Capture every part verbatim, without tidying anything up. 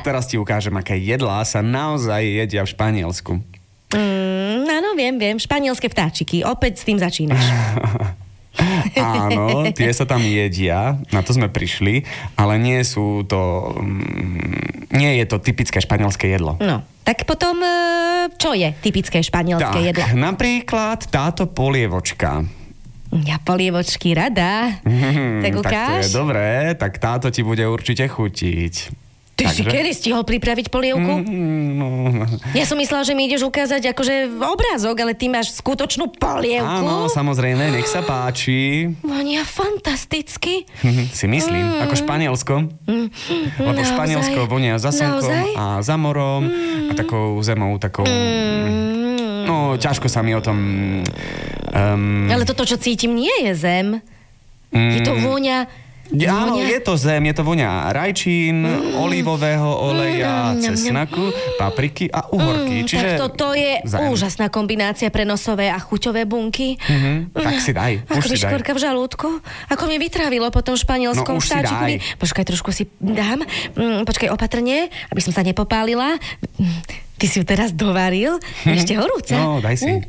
teraz ti ukážem, aké jedlá sa naozaj jedia v Španielsku. Mm, áno, viem, viem. Španielské vtáčiky. Opäť s tým začínaš. Áno, tie sa tam jedia, na to sme prišli, ale nie sú to... Nie je to typické španielské jedlo. No, tak potom, čo je typické španielské tak, jedlo? Napríklad táto polievočka. Ja polievočky rada. Mm, tak ukáž. Tak to je dobré, tak táto ti bude určite chutiť. Ty Takže... si kedy stihol pripraviť polievku? Mm, no. Ja som myslela, že mi ideš ukázať akože obrázok, ale ty máš skutočnú polievku. Áno, samozrejme, nech sa páči. Vonia fantasticky. Si myslím, mm. ako Španielsko. Mm. Lebo Naozaj? Španielsko vonia za slnkom Naozaj? a za morom mm. a takou zemou, takou... Mm. No, ťažko sa mi o tom... Um... Ale toto, čo cítim, nie je zem. Mm. Je to vôňa... Áno, Vôňa... je to zem, je to voňa rajčín, mm. olivového oleja, mm. cesnaku, papriky a uhorky. Mm, Čiže... Tak toto je zem. Úžasná kombinácia pre nosové a chuťové bunky. Mm-hmm. Tak si daj, Ako už si daj. škvorka v žalúdku. Ako mi vytrávilo po tom španielskom No už si vtáčikovi. daj. Počkaj, trošku si dám. Mm, počkaj, opatrne, aby som sa nepopálila. Ty si ju teraz dovaril? Mm-hmm. Ešte horúca. No, daj si.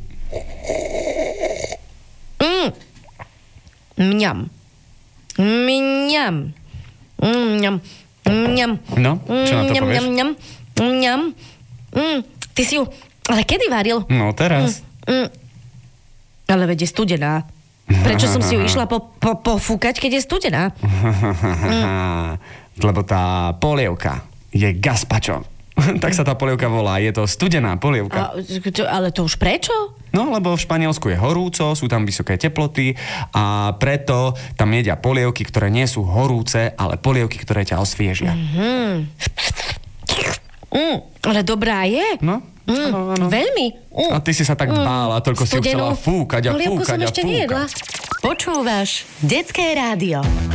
Mm. Mňam. Mňam. Mňam. Mňam. No, čo na to mňam, povieš? Mňam, mňam, mňam. Mm, ty si ju... Ale kedy varil? No, teraz. Mm, mm. Ale veď je studená. Prečo som si ju išla po, po, pofúkať, keď je studená? Mm. Lebo tá polievka je gazpacho. Tak sa tá polievka volá. Je to studená polievka. A, čo, ale to už prečo? No, lebo v Španielsku je horúco, sú tam vysoké teploty a preto tam jedia polievky, ktoré nie sú horúce, ale polievky, ktoré ťa osviežia. Mm-hmm. Mm, ale dobrá je. No, mm, áno, áno. Veľmi. Mm. A ty si sa tak bála, toľko si ju chcela fúkať a polievku fúkať som a ešte fúkať. nejedla. Počúvaš Detské rádio.